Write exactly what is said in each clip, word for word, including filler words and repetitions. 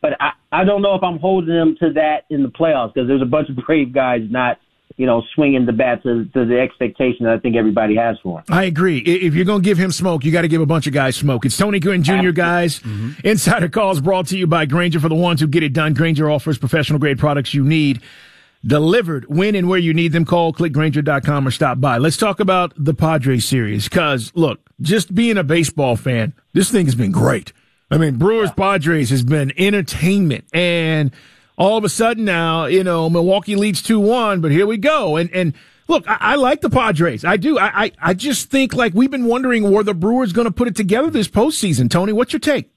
but I, I don't know if I'm holding them to that in the playoffs because there's a bunch of brave guys not, you know, swinging the bat to, to the expectation that I think everybody has for him. I agree. If you're going to give him smoke, you got to give a bunch of guys smoke. It's Tony Gwynn Junior, guys. Mm-hmm. Insider Calls brought to you by Grainger, for the ones who get it done. Grainger offers professional-grade products you need delivered when and where you need them. Call, click Grainger dot com or stop by. Let's talk about the Padres series because, look, just being a baseball fan, this thing has been great. I mean, Brewers-Padres has been entertainment, and all of a sudden now, you know, Milwaukee leads two one, but here we go. And and look, I, I like the Padres. I do. I, I, I just think, like, we've been wondering were the Brewers going to put it together this postseason. Tony, what's your take?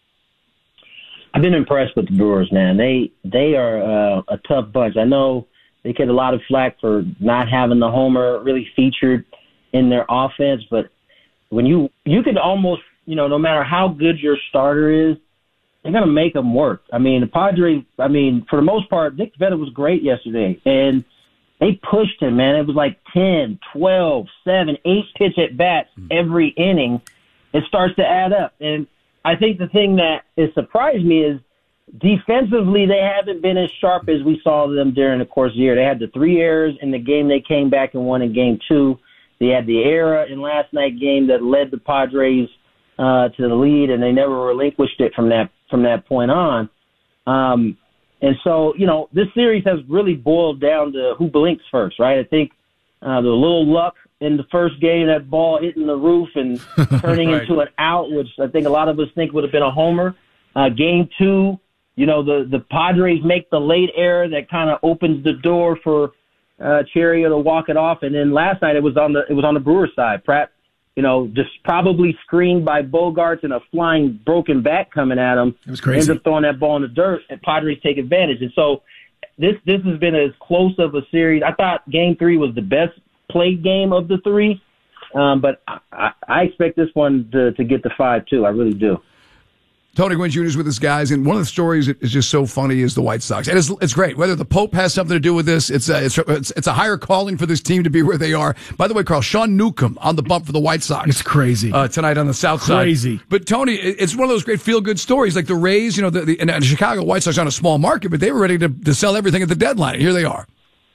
I've been impressed with the Brewers, man. They they are uh, a tough bunch. I know they get a lot of flack for not having the homer really featured in their offense, but when you you could almost, you know, no matter how good your starter is, they're going to make them work. I mean, the Padres, I mean, for the most part, Nick Pivetta was great yesterday, and they pushed him, man. It was like ten, twelve, seven, eight pitch at bats every inning. It starts to add up. And I think the thing that has surprised me is defensively they haven't been as sharp as we saw them during the course of the year. They had the three errors in the game they came back and won in game two. They had the error in last night's game that led the Padres uh, to the lead, and they never relinquished it from that from that point on. Um, and so, you know, this series has really boiled down to who blinks first, right? I think uh, the little luck in the first game, that ball hitting the roof and turning right. into an out, which I think a lot of us think would have been a homer. Uh, game two, you know, the, the Padres make the late error that kind of opens the door for uh, Chariot to walk it off. And then last night it was on the it was on the Brewers side. Pratt, you know, just probably screened by Bogaerts and a flying broken bat coming at him. It was crazy. Ends up throwing that ball in the dirt, and Padres take advantage. And so this this has been as close of a series. I thought game three was the best played game of the three, um, but I, I expect this one to, to get to five, too. I really do. Tony Gwynn Junior is with us, guys, and one of the stories that is just so funny is the White Sox. And it's, it's great. Whether the Pope has something to do with this, it's a, it's, it's, it's a higher calling for this team to be where they are. By the way, Carl, Sean Newcomb on the bump for the White Sox. It's crazy. Uh, tonight on the South Side. Crazy. But, Tony, it's one of those great feel-good stories. Like the Rays, you know, the, the, and the Chicago White Sox on a small market, but they were ready to, to sell everything at the deadline. And here they are.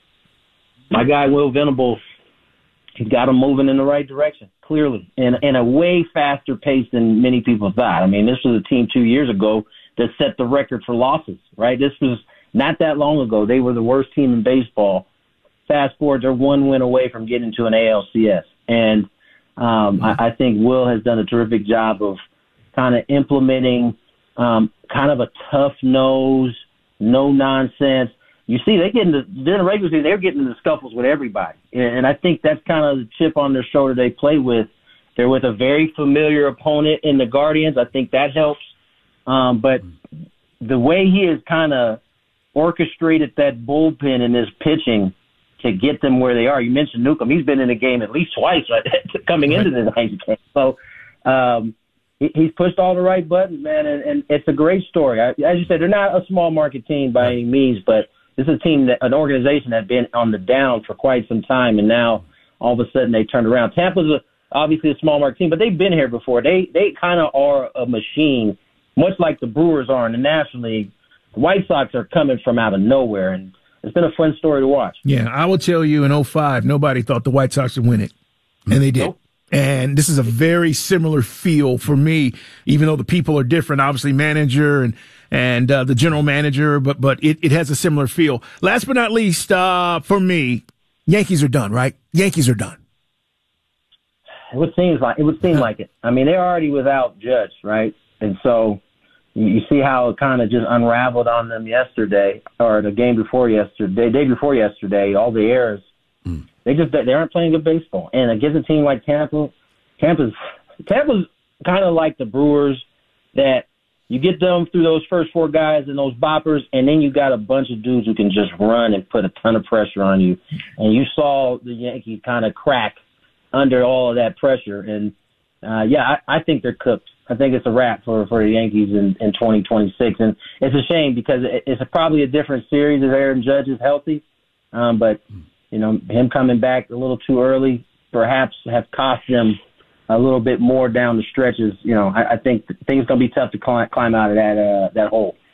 My guy, Will Venables, he's got them moving in the right direction, clearly, and in a way faster pace than many people thought. I mean, this was a team two years ago that set the record for losses, right? This was not that long ago. They were the worst team in baseball. Fast forward, they're one win away from getting to an A L C S. And um, I, I think Will has done a terrific job of kind of implementing um, kind of a tough-nose, no-nonsense. You see, they get into during the regular season, they're getting into scuffles with everybody, and I think that's kind of the chip on their shoulder they play with. They're with a very familiar opponent in the Guardians. I think that helps. Um, but the way he has kind of orchestrated that bullpen and his pitching to get them where they are. You mentioned Newcomb; he's been in the game at least twice right, coming into the ninth game. So um, he, he's pushed all the right buttons, man, and, and it's a great story. I, as you said, they're not a small market team by any means, but this is a team, that an organization that had been on the down for quite some time, and now all of a sudden they turned around. Tampa's a, obviously a small market team, but they've been here before. They they kind of are a machine, much like the Brewers are in the National League. The White Sox are coming from out of nowhere, and it's been a fun story to watch. Yeah, I will tell you in oh five, nobody thought the White Sox would win it, and they did. Nope. And this is a very similar feel for me, even though the people are different, obviously manager and and uh, the general manager, but but it, it has a similar feel. Last but not least, uh, for me, Yankees are done, right? Yankees are done. It would seem like it would seem like it. I mean, they're already without Judge, right? And so you, you see how it kind of just unraveled on them yesterday, or the game before yesterday, day before yesterday. All the errors. Mm. They just they aren't playing good baseball, and against a team like Tampa, Tampa's Tampa's kind of like the Brewers, that you get them through those first four guys and those boppers, and then you got a bunch of dudes who can just run and put a ton of pressure on you. And you saw the Yankees kind of crack under all of that pressure, and uh, yeah, I, I think they're cooked. I think it's a wrap for for the Yankees in, in twenty twenty-six, and it's a shame because it, it's a, probably a different series if Aaron Judge is healthy, um, but. You know, him coming back a little too early perhaps have cost them a little bit more down the stretches. You know, I, I think things going to be tough to climb, climb out of that uh, that hole.